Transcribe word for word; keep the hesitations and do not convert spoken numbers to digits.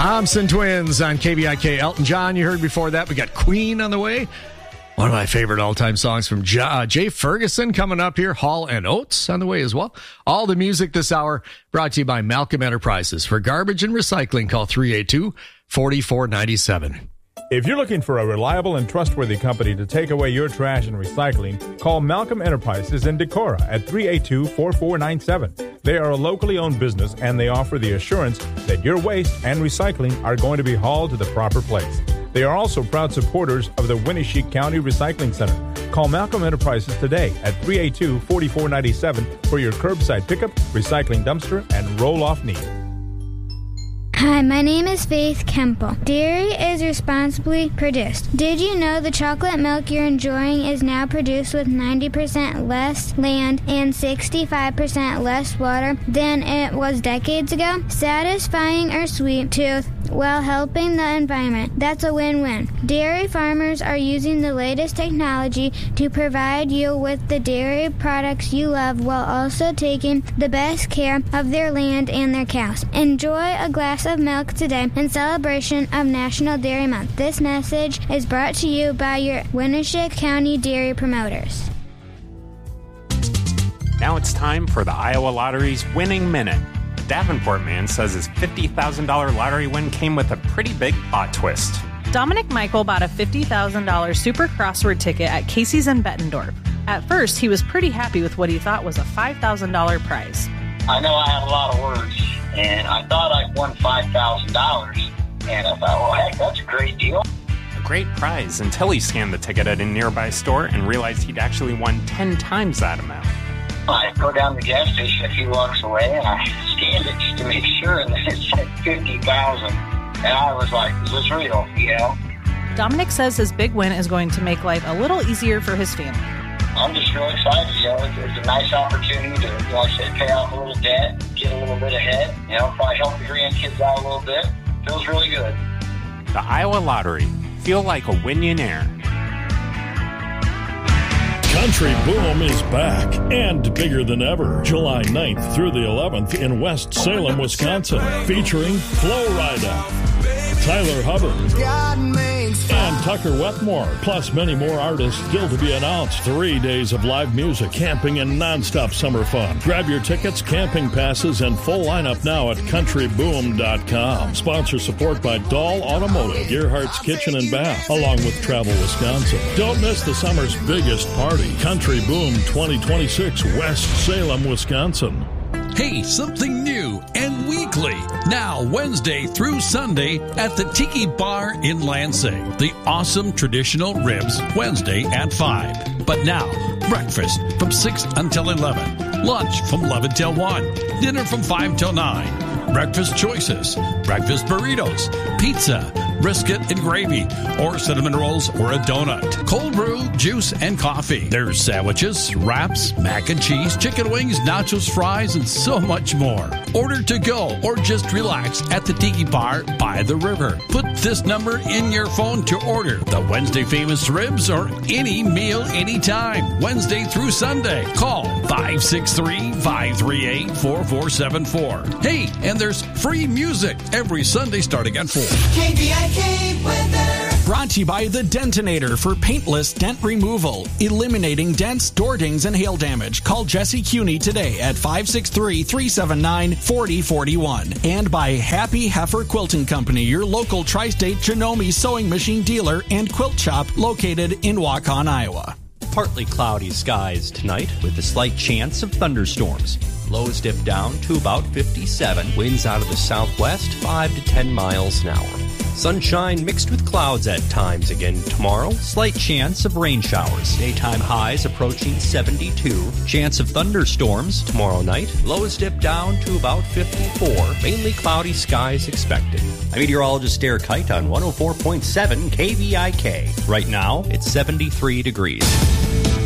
Thompson Twins on K V I K. Elton John, you heard before that. We got Queen on the way. One of my favorite all-time songs from J- uh, Jay Ferguson coming up here. Hall and Oates on the way as well. All the music this hour brought to you by Malcolm Enterprises. For garbage and recycling, call three eight two, four four nine seven. If you're looking for a reliable and trustworthy company to take away your trash and recycling, call Malcolm Enterprises in Decorah at three eight two, four four nine seven. They are a locally owned business, and they offer the assurance that your waste and recycling are going to be hauled to the proper place. They are also proud supporters of the Winnebago County Recycling Center. Call Malcolm Enterprises today at three eight two, four four nine seven for your curbside pickup, recycling dumpster, and roll-off need. Hi, my name is Faith Kemple. Dairy is responsibly produced. Did you know the chocolate milk you're enjoying is now produced with ninety percent less land and sixty-five percent less water than it was decades ago? Satisfying our sweet tooth while helping the environment. That's a win-win. Dairy farmers are using the latest technology to provide you with the dairy products you love while also taking the best care of their land and their cows. Enjoy a glass of milk today in celebration of National Dairy Month. This message is brought to you by your Winnebago County Dairy Promoters. Now it's time for the Iowa Lottery's Winning Minute. Davenport man says his fifty thousand dollars lottery win came with a pretty big plot twist. Dominic Michael bought a fifty thousand dollars super crossword ticket at Casey's in Bettendorf. At first, he was pretty happy with what he thought was a five thousand dollars prize. I know I had a lot of words, and I thought I won five thousand dollars, and I thought, well, heck, that's a great deal. A great prize until he scanned the ticket at a nearby store and realized he'd actually won ten times that amount. I go down to the gas station a few blocks away, and I scanned it just to make sure, and then it said fifty thousand dollars. And I was like, is this real? You know? Dominic says his big win is going to make life a little easier for his family. I'm just real excited. You know, it's, it's a nice opportunity to, like I said, pay off a little debt, get a little bit ahead, you know, probably help the grandkids out a little bit. Feels really good. The Iowa Lottery. Feel like a Winionaire. Country Boom is back and bigger than ever. July ninth through the eleventh in West Salem, Wisconsin, featuring Flo Rida, Tyler Hubbard, and Tucker Wetmore, plus many more artists still to be announced. Three days of live music, camping, and nonstop summer fun. Grab your tickets, camping passes, and full lineup now at country boom dot com. Sponsor support by Dahl Automotive, Gearhart's Kitchen and Bath, along with Travel Wisconsin. Don't miss the summer's biggest party, Country Boom twenty twenty-six, West Salem, Wisconsin. Hey, something new and weekly. Now, Wednesday through Sunday at the Tiki Bar in Lansing. The awesome traditional ribs, Wednesday at five. But now, breakfast from six until eleven. Lunch from eleven till one. Dinner from five till nine. Breakfast choices, breakfast burritos, pizza, brisket and gravy, or cinnamon rolls or a donut. Cold brew, juice, and coffee. There's sandwiches, wraps, mac and cheese, chicken wings, nachos, fries, and so much more. Order to go or just relax at the Tiki Bar by the river. Put this number in your phone to order the Wednesday famous ribs or any meal anytime, Wednesday through Sunday. Call five six three, five three eight, four four seven four. Hey, and there's free music every Sunday starting at four. K V I K weather. Brought to you by the Dentinator for paintless dent removal, eliminating dents, door dings, and hail damage. Call Jesse Cuney today at five six three, three seven nine, four zero four one. And by Happy Heifer Quilting Company, your local tri-state Janome sewing machine dealer and quilt shop located in Waukon, Iowa. Partly cloudy skies tonight with a slight chance of thunderstorms. Lows dip down to about fifty-seven. Winds out of the southwest, five to ten miles an hour. Sunshine mixed with clouds at times again tomorrow. Slight chance of rain showers. Daytime highs approaching seventy-two. Chance of thunderstorms tomorrow night. Lows dip down to about fifty-four. Mainly cloudy skies expected. I'm meteorologist Derek Kite on one oh four point seven K V I K. Right now, it's seventy-three degrees.